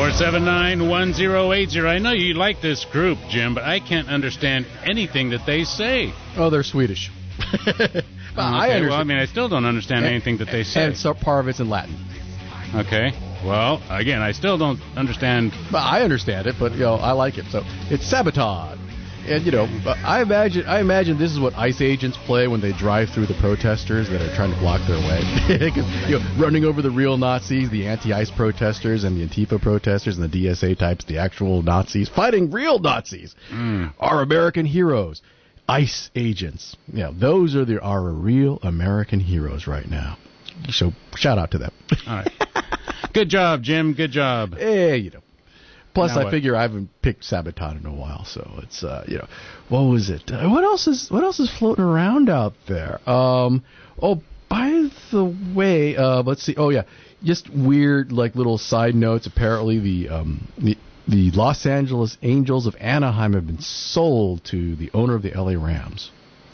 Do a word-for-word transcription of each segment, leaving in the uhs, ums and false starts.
four seven nine, one zero eight zero. I know you like this group, Jim, but I can't understand anything that they say. Oh, they're Swedish. Well, okay, I understand. Well, I mean, I still don't understand and, anything that they say. And so part of it's in Latin. Okay. Well, again, I still don't understand. Well, I understand it, but you know, I like it. So it's Sabaton. And, you know, I imagine I imagine this is what ICE agents play when they drive through the protesters that are trying to block their way. you know, running over the real Nazis, the anti-ICE protesters and the Antifa protesters and the D S A types, the actual Nazis, fighting real Nazis. Mm. Our American heroes, ICE agents. You know, those are the, our real American heroes right now. So shout out to them. All right. Good job, Jim. Good job. Hey, you know. Plus, now I what? figure I haven't picked Sabaton in a while, so it's uh, you know, what was it? Uh, what else is what else is floating around out there? Um, oh, by the way, uh, let's see. Oh yeah, just weird like little side notes. Apparently, the um, the the Los Angeles Angels of Anaheim have been sold to the owner of the L A Rams.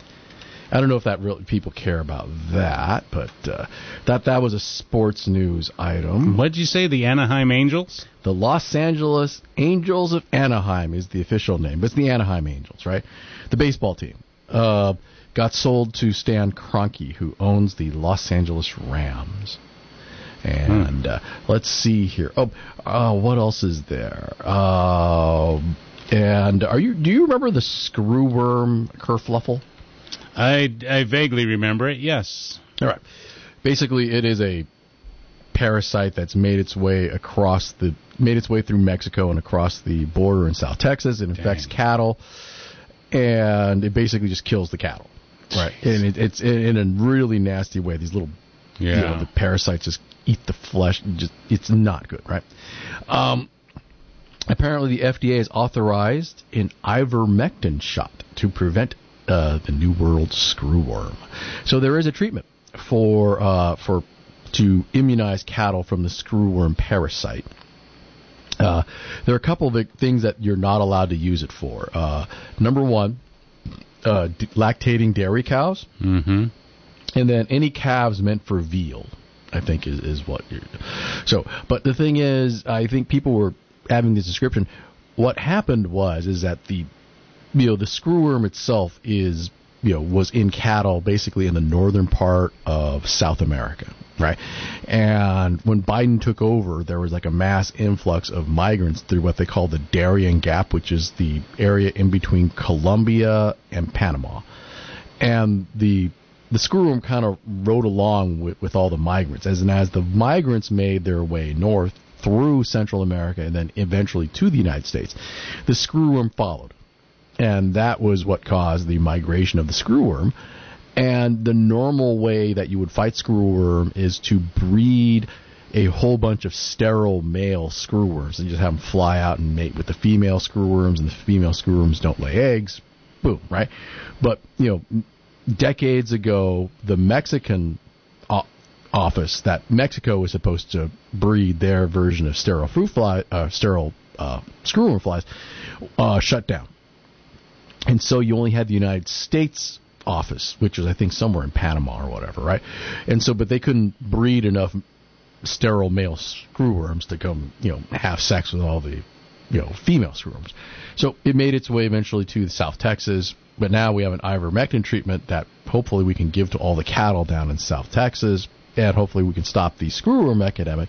I don't know if that really people care about that, but uh, that that was a sports news item. What did you say? The Anaheim Angels? The Los Angeles Angels of Anaheim is the official name. But it's the Anaheim Angels, right? The baseball team uh, got sold to Stan Kroenke, who owns the Los Angeles Rams. And hmm. uh, let's see here. Oh, uh, what else is there? Uh, and are you? Do you remember the screwworm kerfluffle? I, I vaguely remember it, yes. All right. Basically, it is a parasite that's made its way across the made its way through Mexico and across the border in South Texas. It infects Dang. cattle, and it basically just kills the cattle. Right. And it, it's in, in a really nasty way. These little, yeah. you know, the parasites just eat the flesh. Just it's not good, right? Um, apparently, the F D A has authorized an ivermectin shot to prevent Uh, the New World screwworm. So there is a treatment for uh, for to immunize cattle from the screwworm parasite. Uh, there are a couple of things that you're not allowed to use it for. Uh, number one, uh, d- lactating dairy cows, mm-hmm. and then any calves meant for veal, I think is, is what you're... So, but the thing is, I think people were having this description. What happened was, is that the You know, the screwworm itself is, you know, was in cattle basically in the northern part of South America, right? And when Biden took over, there was like a mass influx of migrants through what they call the Darien Gap, which is the area in between Colombia and Panama. And the the screwworm kind of rode along with, with all the migrants. As and as the migrants made their way north through Central America and then eventually to the United States, the screwworm followed. And that was what caused the migration of the screwworm. And the normal way that you would fight screwworm is to breed a whole bunch of sterile male screwworms and just have them fly out and mate with the female screwworms, and the female screwworms don't lay eggs. Boom, right? But, you know, decades ago, the Mexican o- office that Mexico was supposed to breed their version of sterile fruit fly, uh, sterile uh, screwworm flies, uh, shut down. And so you only had the United States office, which was, I think, somewhere in Panama or whatever, right? And so, but they couldn't breed enough sterile male screwworms to come, you know, have sex with all the, you know, female screwworms. So it made its way eventually to South Texas, but now we have an ivermectin treatment that hopefully we can give to all the cattle down in South Texas, and hopefully we can stop the screwworm epidemic,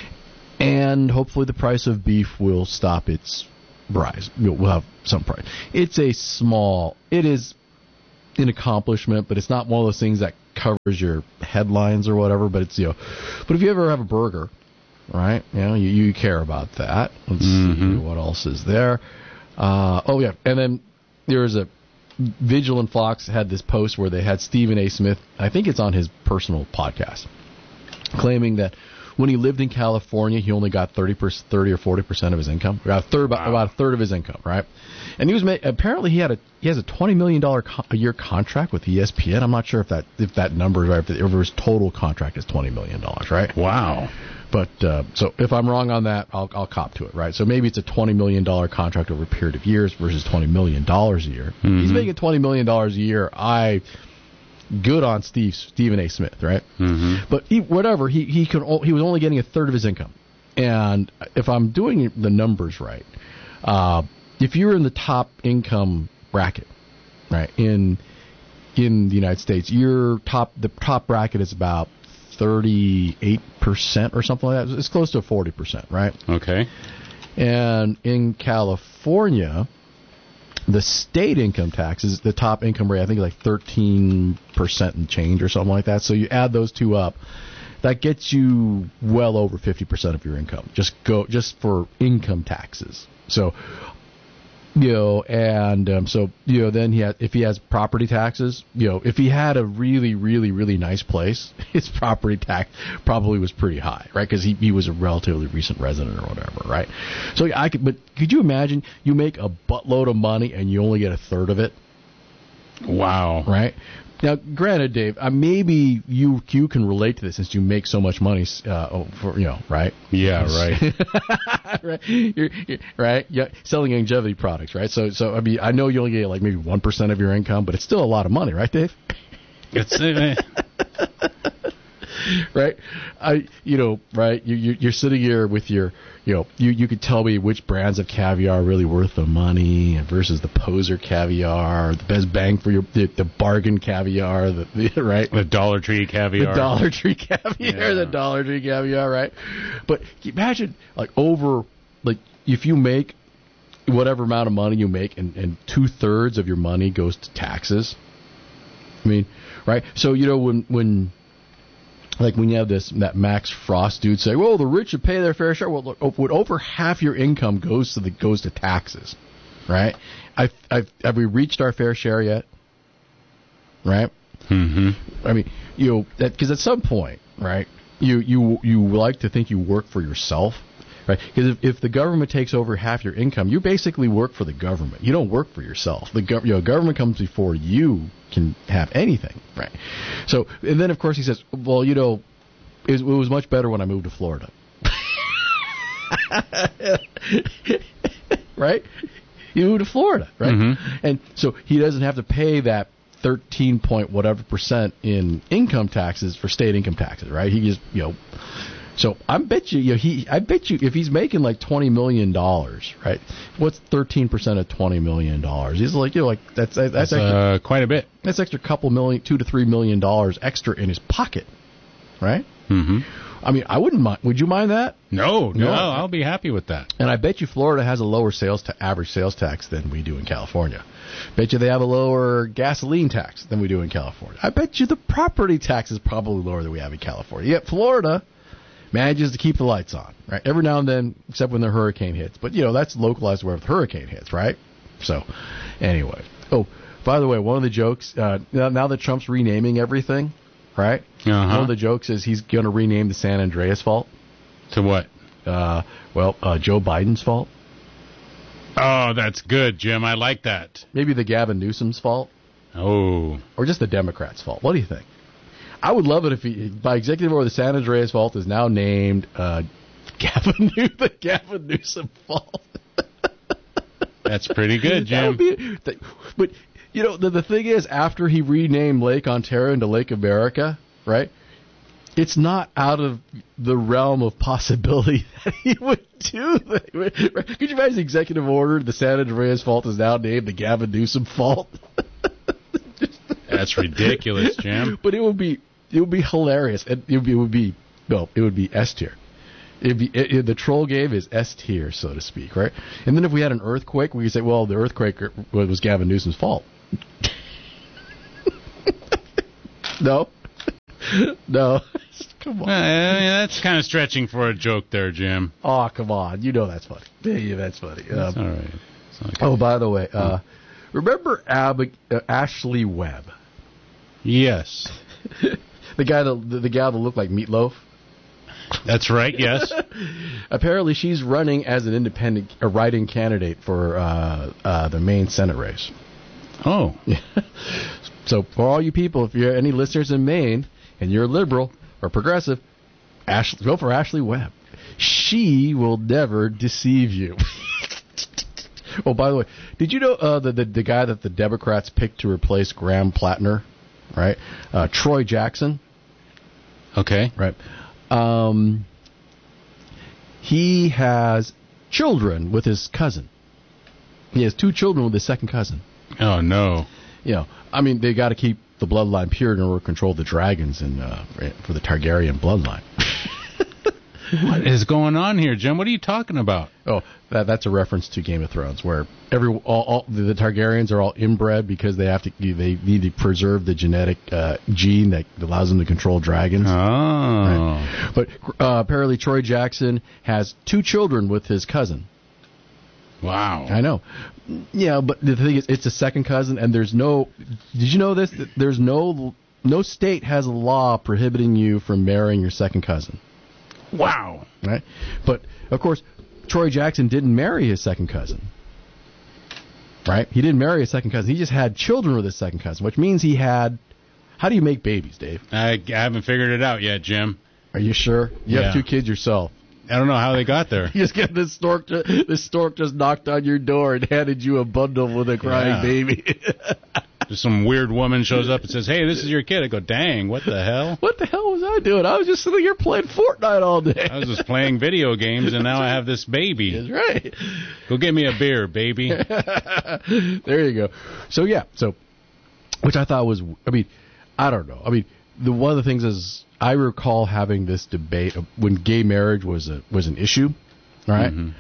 and hopefully the price of beef will stop its rise. We'll have some price. It's a small, it is an accomplishment, but it's not one of those things that covers your headlines or whatever, but it's, you know, but if you ever have a burger, right, you know, you, you care about that. Let's mm-hmm. see what else is there. Uh, oh, yeah, and then there's a, Vigilant Fox had this post where they had Stephen A. Smith, I think it's on his personal podcast, claiming that when he lived in California, he only got thirty, thirty or forty percent of his income. About a third, wow. about a third of his income, right? And he was apparently he had a he has a twenty million dollars co- a year contract with E S P N. I'm not sure if that if that number is right. If, if his total contract is twenty million dollars, right? Wow. But uh, so if I'm wrong on that, I'll I'll cop to it, right? So maybe it's a twenty million dollars contract over a period of years versus twenty million dollars a year. Mm-hmm. He's making twenty million dollars a year. I. Good on Steve Stephen A. Smith, right? Mm-hmm. But he, whatever, he he could he was only getting a third of his income, And if I'm doing the numbers right, uh, if you're in the top income bracket, right, in in the United States, your top the top bracket is about thirty-eight percent or something like that. It's close to forty percent, right? Okay. And in California, the state income tax is the top income rate, I think like thirteen percent and change or something like that. So you add those two up, that gets you well over fifty percent of your income. Just go just for income taxes. So, you know, and um, so, you know, then he had, if he has property taxes, you know, if he had a really, really, really nice place, his property tax probably was pretty high, right? Because he, he was a relatively recent resident or whatever, right? So I could, but could you imagine you make a buttload of money and you only get a third of it? Wow. Right? Now, granted, Dave, uh, maybe you you can relate to this since you make so much money, uh, for, you know, right? Yeah, right. right, you're, you're, right. Yeah, selling longevity products, right? So, so I mean, I know you only get like maybe one percent of your income, but it's still a lot of money, right, Dave? It's uh, right. I, you know, right. You, you you're sitting here with your, you know, you you could tell me which brands of caviar are really worth the money versus the poser caviar, the best bang for your the, the bargain caviar, the, the right, the Dollar Tree caviar, the Dollar Tree caviar, yeah. the Dollar Tree caviar, right? But imagine like over like if you make whatever amount of money you make, and, and two thirds of your money goes to taxes. I mean, right? So you know when when. Like when you have this that Max Frost dude say, "Well, the rich should pay their fair share." Well, look, when over half your income goes to the goes to taxes, right? I've, I've, have we reached our fair share yet? Right? Mm-hmm. I mean, you know, because at some point, right? You you you like to think you work for yourself, right? Because if, if the government takes over half your income, you basically work for the government. You don't work for yourself. The gov- you know, government comes before you can have anything, right? So, and then of course he says, well, you know, it, it was much better when I moved to Florida. Right? You moved to Florida, right? Mm-hmm. And so he doesn't have to pay that thirteen point whatever percent in income taxes for state income taxes, right? He just, you know, so I bet you, you know, he, I bet you, if he's making like twenty million dollars, right? What's thirteen percent of twenty million dollars? He's like, you know, like that's that's, that's extra, uh, quite a bit. That's extra couple million, two to three million dollars extra in his pocket, right? Mm-hmm. I mean, I wouldn't mind. Would you mind that? No, no, No. I'll be happy with that. And I bet you Florida has a lower sales ta- average sales tax than we do in California. Bet you they have a lower gasoline tax than we do in California. I bet you the property tax is probably lower than we have in California. Yet Florida manages to keep the lights on, right? Every now and then, except when the hurricane hits. But, you know, that's localized where the hurricane hits, right? So, anyway. Oh, by the way, one of the jokes, uh, now, now that Trump's renaming everything, right? Uh-huh. One of the jokes is he's going to rename the San Andreas Fault. To what? Uh, well, uh, Joe Biden's fault. Oh, that's good, Jim. I like that. Maybe the Gavin Newsom's fault. Oh. Or just the Democrats' fault. What do you think? I would love it if he, by executive order, the San Andreas Fault is now named uh, Gavin New- the Gavin Newsom Fault. That's pretty good, Jim. Be, but, you know, the, the thing is, after he renamed Lake Ontario into Lake America, right, it's not out of the realm of possibility that he would do that. Right? Could you imagine the executive order, the San Andreas Fault is now named the Gavin Newsom Fault? That's ridiculous, Jim. But it would be it would be hilarious. It, it, would, be, it would be no, it would be S tier. It'd be it, it, the troll game is S tier, so to speak, right? And then if we had an earthquake, we could say, well, the earthquake was Gavin Newsom's fault. No, no, come on. Uh, that's kind of stretching for a joke there, Jim. Oh, come on. You know that's funny. Yeah, that's funny. That's um, all right. Okay. Oh, by the way, uh, remember Ab- uh, Ashley Webb? Yes. the guy that the, the gal that looked like Meatloaf? That's right, yes. Apparently she's running as an independent, a writing candidate for uh, uh, the Maine Senate race. Oh. So for all you people, if you're any listeners in Maine and you're liberal or progressive, Ashley, go for Ashley Webb. She will never deceive you. Oh, by the way, did you know uh, the, the the guy that the Democrats picked to replace Graham Plattner, right? Uh, Troy Jackson. Okay. Right. Um, he has children with his cousin. He has two children with his second cousin. Oh, no. You know, I mean, they got to keep the bloodline pure in order to control the dragons and uh, for the Targaryen bloodline. What is going on here, Jim? What are you talking about? Oh, that, that's a reference to Game of Thrones, where every all, all the Targaryens are all inbred because they have to they need to preserve the genetic uh, gene that allows them to control dragons. Oh, right. But uh, apparently Troy Jackson has two children with his cousin. Wow. I know. Yeah, but the thing is, it's a second cousin, and there's no. Did you know this? There's no no state has a law prohibiting you from marrying your second cousin. Wow. Right? But, of course, Troy Jackson didn't marry his second cousin. Right? He didn't marry his second cousin. He just had children with his second cousin, which means he had... How do you make babies, Dave? I, I haven't figured it out yet, Jim. Are you sure? You Yeah. have two kids yourself. I don't know how they got there. You just get this stork. This stork just knocked on your door and handed you a bundle with a crying Yeah. baby. Just some weird woman shows up and says, "Hey, this is your kid." I go, "Dang, what the hell?" What the hell was I doing? I was just sitting here playing Fortnite all day. I was just playing video games, and now I have this baby. That's right. Go get me a beer, baby. There you go. So yeah, so which I thought was, I mean, I don't know. I mean, the one of the things is I recall having this debate of when gay marriage was a was an issue, right? Mm-hmm.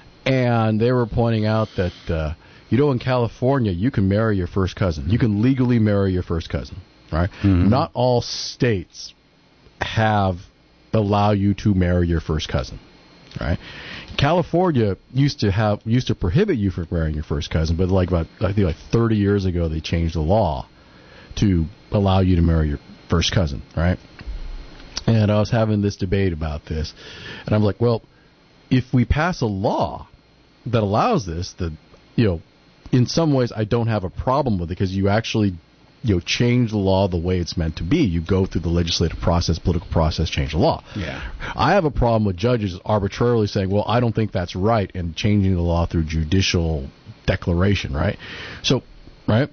And they were pointing out that uh, you know in California you can marry your first cousin. You can legally marry your first cousin, right? Mm-hmm. Not all states have allow you to marry your first cousin, right? California used to have used to prohibit you from marrying your first cousin, but like about I think like thirty years ago they changed the law to allow you to marry your first cousin, right? And I was having this debate about this, and I'm like, well, if we pass a law that allows this, that you know, in some ways I don't have a problem with it because you actually you know change the law the way it's meant to be. You go through the legislative process, political process, change the law. Yeah. I have a problem with judges arbitrarily saying, well, I don't think that's right, and changing the law through judicial declaration, right? So, right.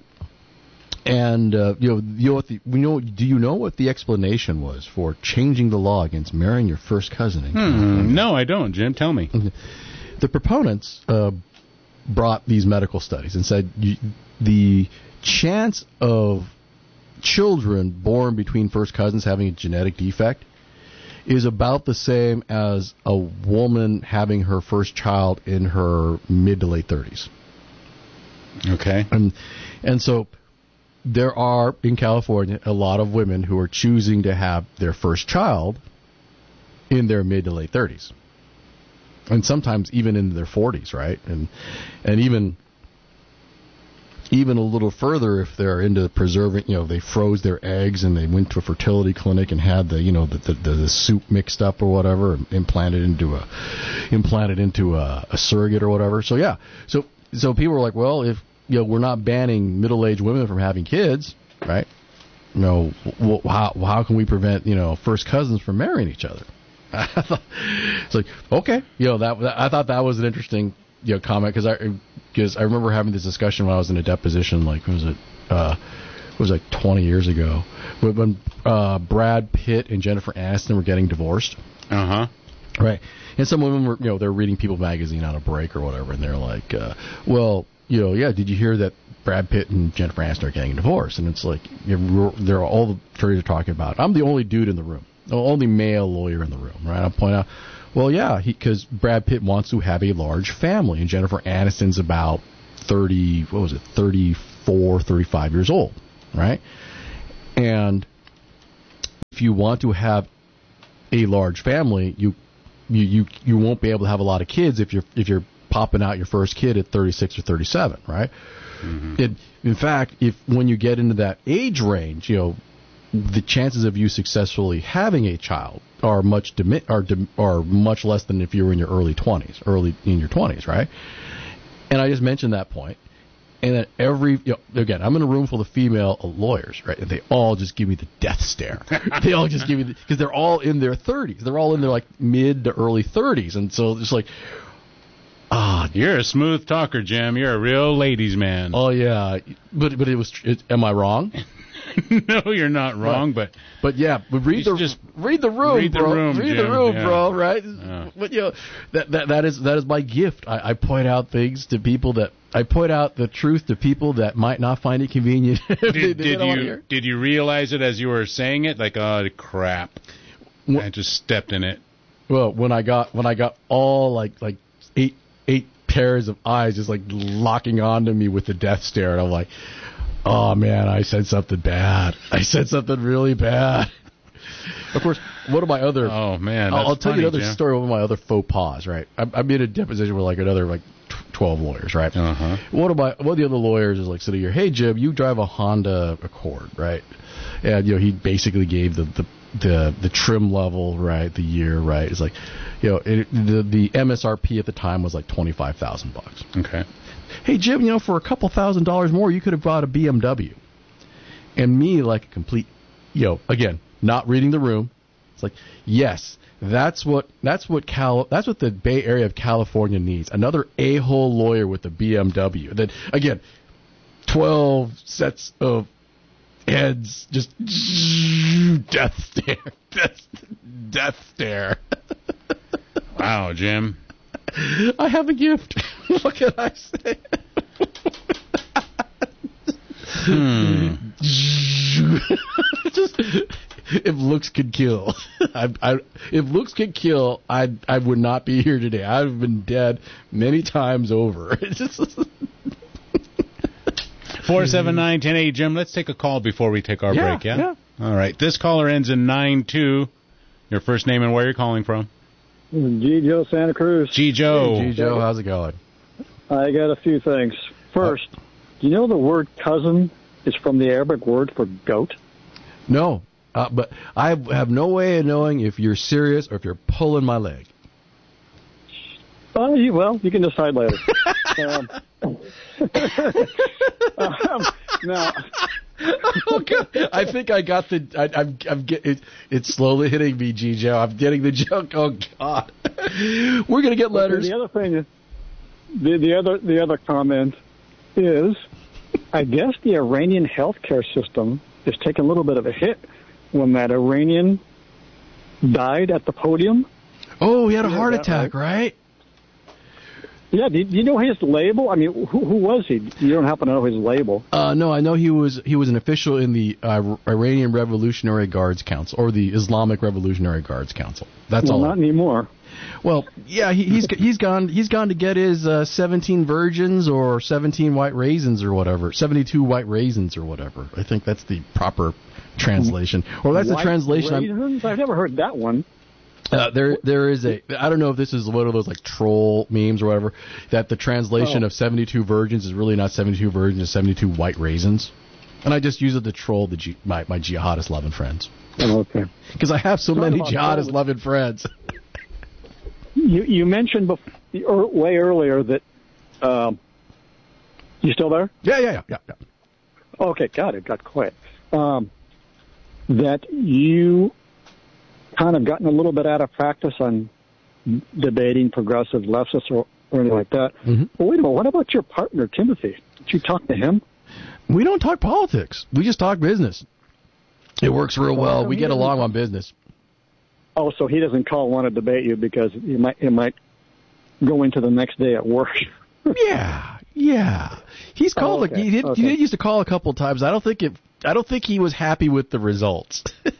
And uh, you know, you know what the, you know, do you know what the explanation was for changing the law against marrying your first cousin? Hmm, no, I don't, Jim. Tell me. The proponents uh, brought these medical studies and said you, the chance of children born between first cousins having a genetic defect is about the same as a woman having her first child in her mid to late thirties. Okay. And and so. There are, in California, a lot of women who are choosing to have their first child in their mid to late thirties. And sometimes even in their forties, right? And and even even a little further if they're into preserving, you know, they froze their eggs and they went to a fertility clinic and had the, you know, the the, the soup mixed up or whatever and implanted into a implanted into a, a surrogate or whatever. So yeah. So so people are like, well, if you know, we're not banning middle-aged women from having kids, right? You know, wh- how how can we prevent, you know, first cousins from marrying each other? It's like, okay, you know, that, that I thought that was an interesting, you know, comment because I because I remember having this discussion when I was in a deposition, like was it uh, it was like twenty years ago, when, when uh, Brad Pitt and Jennifer Aniston were getting divorced. Uh huh. Right, and some women were, you know, they're reading People magazine on a break or whatever, and they're like, uh, well. You know, yeah, did you hear that Brad Pitt and Jennifer Aniston are getting a divorce? And it's like, you're, they're all the attorneys are talking about. I'm the only dude in the room, the only male lawyer in the room, right? I'll point out, well, yeah, because Brad Pitt wants to have a large family, and Jennifer Aniston's about thirty, what was it, thirty-four, thirty-five years old, right? And if you want to have a large family, you you you, you won't be able to have a lot of kids if you're if you're popping out your first kid at thirty-six or thirty-seven, right? Mm-hmm. It, in fact, if when you get into that age range, you know, the chances of you successfully having a child are much dimi- are dim- are much less than if you were in your early twenties, early in your twenties, right? And I just mentioned that point, and then every you know, again, I'm in a room full of female lawyers, right? And they all just give me the death stare. They all just give me because the, they're all in their thirties. They're all in their like mid to early thirties, and so it's like. Ah, you're a smooth talker, Jim. You're a real ladies' man. Oh yeah, but but it was. It, am I wrong? No, you're not wrong, Right. but But yeah, but read You the just read the room, read the bro. room, read the Jim. room, Yeah. bro. Right? Yeah. But you know that that that is that is my gift. I, I point out things to people that I point out the truth to people that might not find it convenient. if they- did, they did don't wanna you hear. did you realize it as you were saying it? Like, oh crap, Wh- I just stepped in it. Well, when I got when I got all like like eight eight pairs of eyes just like locking onto me with the death stare, and I'm like, oh man, I said something bad. I said something really bad. Of course, one of my other Oh man, I'll, that's I'll tell funny, you another Jim. story. One of my other faux pas, right? I'm, I'm in a deposition with like another like tw- twelve lawyers, right? Uh-huh. One of my one of the other lawyers is like sitting here, hey Jim, you drive a Honda Accord, right? And you know he basically gave the the the, the trim level, right? The year, right? It's like, you know, it, the the M S R P at the time was like twenty five thousand bucks. Okay. Hey Jim, you know, for a couple thousand dollars more, you could have bought a B M W. And me, like a complete, you know, again, not reading the room. It's like, yes, that's what that's what Cal that's what the Bay Area of California needs. Another a-hole lawyer with a B M W. Then again, twelve sets of heads, just death stare, death, death stare. Wow, Jim. I have a gift. What can I say? Hmm. Just if looks could kill, I, I, if looks could kill, I I would not be here today. I've been dead many times over. Four seven nine ten eighty, Jim. Let's take a call before we take our Yeah, break. Yeah. yeah. All right. This caller ends in nine two. Your first name and where you're calling from? G. Joe, Santa Cruz. G. Joe. Hey, Joe, how's it going? I got a few things. First, do you know the word cousin is from the Arabic word for goat? No, uh, but I have no way of knowing if you're serious or if you're pulling my leg. Uh, you, well, you can decide later. um, um, now, Oh, God. I think I got the. I, I'm. I'm get, it, it's slowly hitting me, G. Joe. I'm getting the joke. Oh God, we're gonna get letters. the other thing is, the, the other the other comment is, I guess the Iranian healthcare system is taking a little bit of a hit when that Iranian died at the podium. Oh, he had a Yeah, heart that attack, right? Yeah, do you, do you know his label? I mean, who, who was he? You don't happen to know his label? Uh, no, I know he was. He was an official in the uh, Iranian Revolutionary Guards Council or the Islamic Revolutionary Guards Council. That's well, all. not anymore. Well, yeah, he, he's he's gone. He's gone to get his uh, seventeen virgins or seventeen white raisins or whatever. Seventy-two white raisins or whatever. I think that's the proper translation, or that's the White translation. I'm, raisins? I've never heard that one. Uh, there, there is a. I don't know if this is one of those like troll memes or whatever. That the translation Oh. of seventy-two virgins is really not seventy-two virgins, it's seventy-two white raisins. And I just use it to troll the G, my my jihadist loving friends Oh, okay. because I have so Talk many about jihadist trolling. loving friends. You you mentioned bef- er, way earlier that um, you still there? Yeah, yeah, yeah, yeah. yeah. Okay, got it. Got quiet. Um, that you kind of gotten a little bit out of practice on debating progressive leftists or, or anything like that. Mm-hmm. But wait a minute. What about your partner Timothy? Did you talk to him? We don't talk politics. We just talk business. It works real well. come We get here. along on business. Oh, so he doesn't call want to debate you because you might it might go into the next day at work. Yeah, yeah. He's called. Oh, okay, like, he, did, okay. he did used to call a couple of times. I don't think it. I don't think he was happy with the results.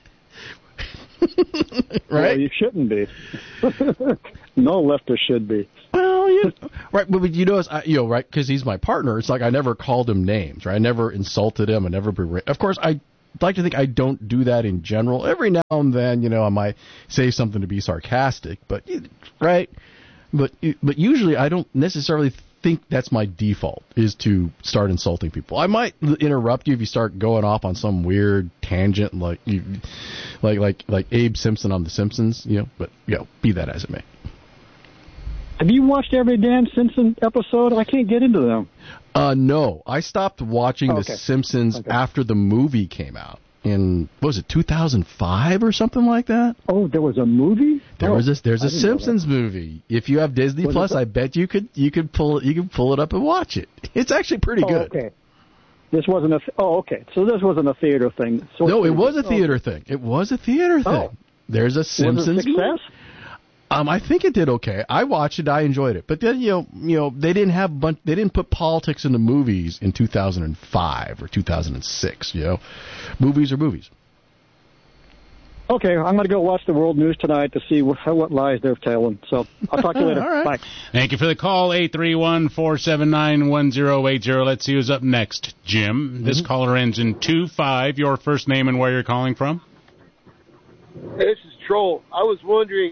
Well, Right? you shouldn't be. No leftist should be. Well, you right, but you notice, I, you know, right? Because he's my partner. It's like I never called him names, right? I never insulted him. I never berated. Of course, I like to think I don't do that in general. Every now and then, you know, I might say something to be sarcastic, but right. But but usually, I don't necessarily think that's my default is to start insulting people. I might interrupt you if you start going off on some weird tangent, like you, like like like Abe Simpson on The Simpsons, you know. But you know, be that as it may. Have you watched every Dan Simpson episode? I can't get into them. Uh, no, I stopped watching Oh, The okay. Simpsons Okay. after the movie came out in, what was it, two thousand five or something like that? Oh, there was a movie? There Oh, was this. There's I a didn't know that. Simpsons movie. If you have Disney Was it Plus, the- I bet you could you could pull you could pull it up and watch it. It's actually pretty Oh, good. okay. This wasn't a. Oh, okay. So this wasn't a theater thing. So no, it was a theater oh. thing. It was a theater thing. Oh. There's a Simpsons. Was it a success? Um, I think it did okay. I watched it. I enjoyed it. But then, you know, you know, they didn't have bunch. They didn't put politics into movies in two thousand five or two thousand six. You know, movies are movies. Okay, I'm going to go watch the world news tonight to see what, what lies they're telling. So I'll talk to you later. All right. Bye. Thank you for the call, eight three one, four seven nine, one zero eight zero. Let's see who's up next. Jim, mm-hmm. This caller ends in two five. Your first name and where you're calling from? Hey, this is Troll. I was wondering...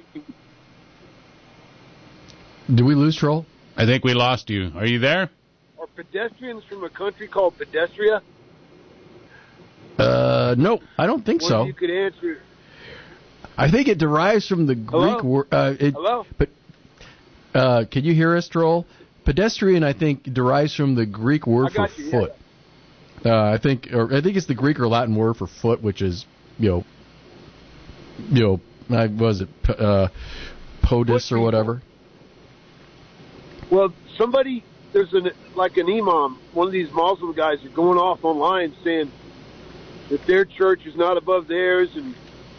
Did we lose Troll? I think we lost you. Are you there? Are pedestrians from a country called Pedestria? Uh, no, I don't think Well, so. You could answer... I think it derives from the Greek word. Uh, it, Hello? But uh, can you hear us, Troll? Pedestrian, I think, derives from the Greek word for you, foot. Yeah. Uh, I think, or I think it's the Greek or Latin word for foot, which is, you know, you know, I was it uh, podus or whatever. Well, somebody, there's an like an imam, one of these Muslim guys, is going off online saying that their church is not above theirs, and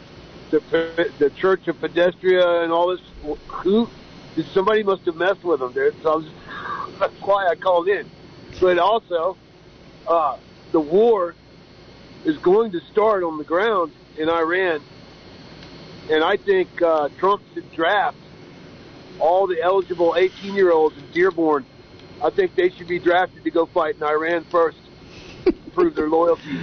the the Church of Pedestria and all this. Who? Somebody must have messed with them there. So I was, that's why I called in. But also, uh, the war is going to start on the ground in Iran, and I think uh, Trump should draft all the eligible eighteen-year-olds in Dearborn. I think they should be drafted to go fight in Iran first. Prove their loyalty.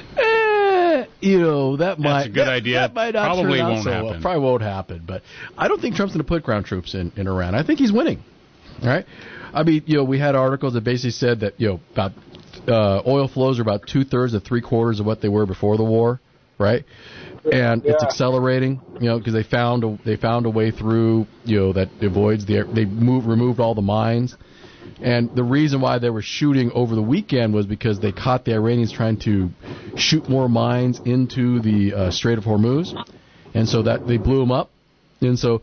Eh, you know, that might... That's a good that, idea. That might not Probably turn out won't so happen. Well. Probably won't happen. But I don't think Trump's going to put ground troops in, in Iran. I think he's winning. All right? I mean, you know, we had articles that basically said that, you know, about uh, oil flows are about two-thirds to three-quarters of what they were before the war, right? And yeah. it's accelerating, you know, because they found a, they found a way through, you know, that avoids the... They moved, removed all the mines. And the reason why they were shooting over the weekend was because they caught the Iranians trying to shoot more mines into the uh, Strait of Hormuz, and so that they blew them up. And so,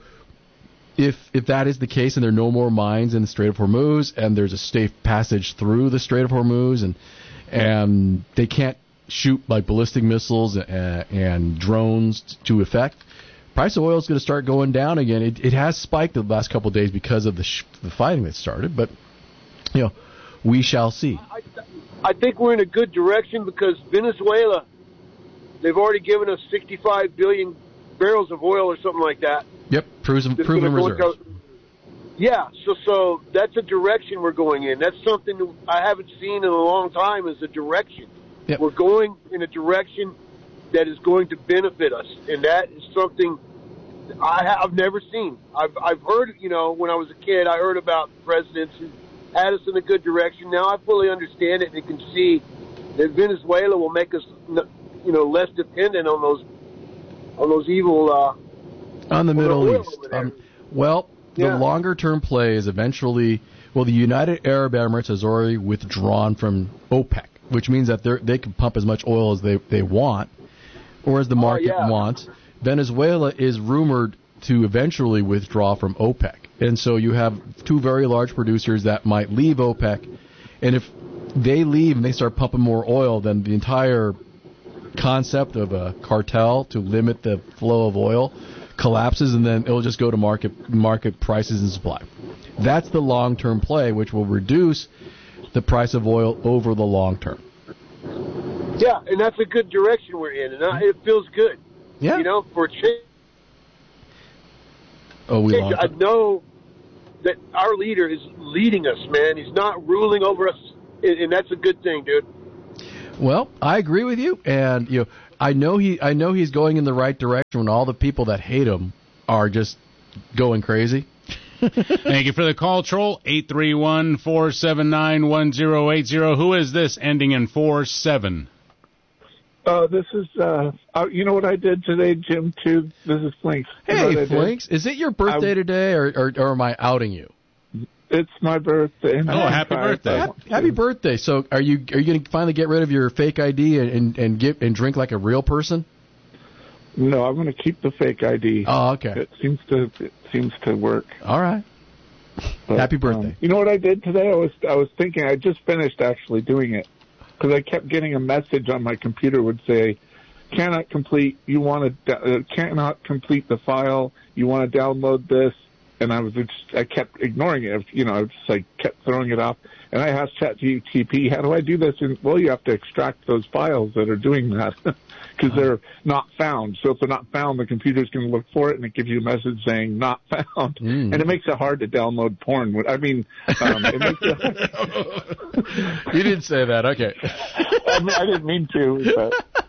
if if that is the case, and there are no more mines in the Strait of Hormuz, and there's a safe passage through the Strait of Hormuz, and and they can't shoot like ballistic missiles and, and drones to effect, price of oil is going to start going down again. It, it has spiked the last couple of days because of the sh- the fighting that started, but. You know, we shall see. I, I think we're in a good direction because Venezuela, they've already given us sixty-five billion barrels of oil or something like that. Yep, proven, proven reserves. Go, yeah, so so that's a direction we're going in. That's something I haven't seen in a long time is a direction. Yep. We're going in a direction that is going to benefit us, and that is something I have never seen. I've I've heard, you know, when I was a kid, I heard about presidents who had us in a good direction. Now I fully understand it and can see that Venezuela will make us, you know, less dependent on those on those evil uh, on the Middle East. Um, well, the yeah. longer term play is eventually. Well, the United Arab Emirates has already withdrawn from OPEC, which means that they they can pump as much oil as they they want, or as the market oh, yeah. wants. Venezuela is rumored to eventually withdraw from OPEC. And so you have two very large producers that might leave OPEC. And if they leave and they start pumping more oil, then the entire concept of a cartel to limit the flow of oil collapses, and then it'll just go to market market prices and supply. That's the long-term play, which will reduce the price of oil over the long term. Yeah, and that's a good direction we're in, and it feels good. Yeah. You know, for a change. Oh, we lost I know that our leader is leading us, man. He's not ruling over us, and that's a good thing, dude. Well, I agree with you, and you know, I know he, I know he's going in the right direction when all the people that hate him are just going crazy. Thank you for the call, Troll. eight three one, four seven nine, one zero eight zero. Who is this ending in four seven? Uh, this is, uh, uh, you know what I did today, Jim, too? This is Flinks. You know Hey, Flinks, is it your birthday I, today, or, or or am I outing you? It's my birthday. Oh, happy birthday. Happy, happy birthday. So are you are you going to finally get rid of your fake I D and, and, and, get, and drink like a real person? No, I'm going to keep the fake I D. Oh, okay. It seems to it seems to work. All right. But, happy birthday. Um, you know what I did today? I was I was thinking, I just finished actually doing it. because I kept getting a message on my computer would say, cannot complete, you want to, uh, cannot complete the file, you want to download this, and I was just, I kept ignoring it, you know, I just like kept throwing it off, and I asked ChatGPT, how do I do this? And, well, you have to extract those files that are doing that, because they're not found, so if they're not found, the computer's going to look for it, and it gives you a message saying, not found, mm. and it makes it hard to download porn, I mean, um, it makes it... You didn't say that, okay. I, mean, I didn't mean to, but...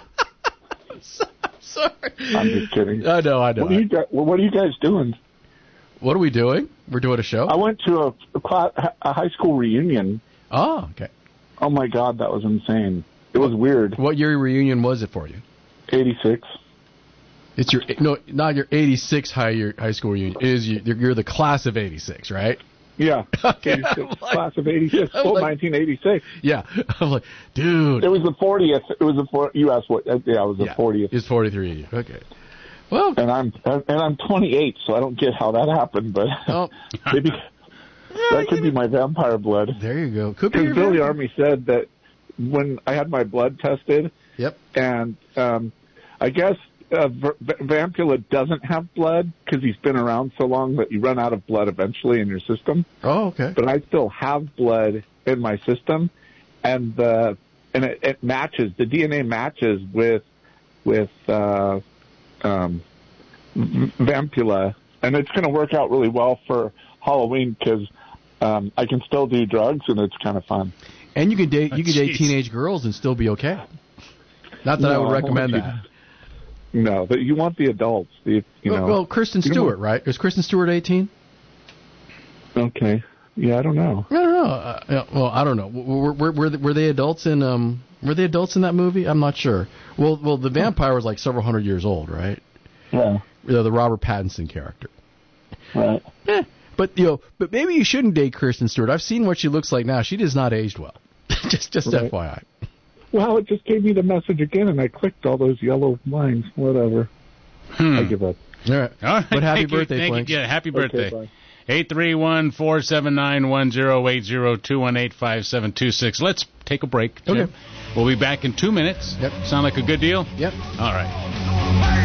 Sorry. I'm just kidding. I know, I know. What are you guys, what are you guys doing? What are we doing? We're doing a show? I went to a, a, class, a high school reunion. Oh, okay. Oh, my God, that was insane. It was weird. What year reunion was it for you? eighty-six. It's your, no, not your eighty-six high year, high school reunion. It is your, you're the class of eighty-six, right? Yeah. Okay. eighty-six, like, class of eighty-six. Oh, like, nineteen eighty-six. Yeah. I'm like, dude. It was the fortieth. It was the for, you asked what? Yeah, it was the yeah, fortieth. It's forty-three. Okay. Well. And I'm and I'm twenty-eight, so I don't get how that happened, but oh. maybe yeah, that could be my vampire blood. There you go. Could be. Because Billy Army said that when I had my blood tested. Yep. And um, I guess uh, v- Vampula doesn't have blood because he's been around so long that you run out of blood eventually in your system. Oh, okay. But I still have blood in my system, and the and it, it matches. The D N A matches with with uh, um, Vampula, and it's going to work out really well for Halloween because um, I can still do drugs and it's kind of fun. And you can date you oh, can date geez. teenage girls and still be okay. Not that no, I would recommend I that. You, no, but you want the adults. The, you well, know. well, Kristen Stewart, right? Is Kristen Stewart eighteen? Okay. Yeah, I don't know. I don't know. Uh, yeah, well, I don't know. Were, were, were, were they adults in um? Were they adults in that movie? I'm not sure. Well, well, the vampire was like several hundred years old, right? Yeah. The, the Robert Pattinson character. Right. Eh, but you know, but maybe you shouldn't date Kristen Stewart. I've seen what she looks like now. She does not aged well. just, just right. F Y I. Well, it just gave me the message again, and I clicked all those yellow lines. Whatever. Hmm. I give up. All right. All right. But happy Thank birthday, you. Thank Flink. you. Yeah, happy birthday. Okay, eight three one, four seven nine, one zero eight zero, two one eight, five seven two six. Let's take a break, Jim. Okay. We'll be back in two minutes. Yep. Sound like a good deal? Yep. All right.